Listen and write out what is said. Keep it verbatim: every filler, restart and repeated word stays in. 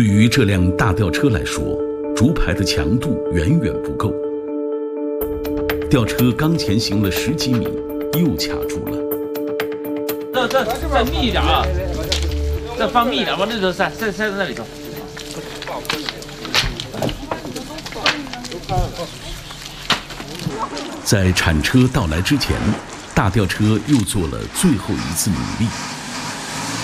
对于这辆大吊车来说，竹排的强度远远不够。吊车刚前行了十几米，又卡住了。 这这再密一点啊！再放密一点，往那头塞，塞塞在那里头。 在铲车到来之前，大吊车又做了最后一次努力。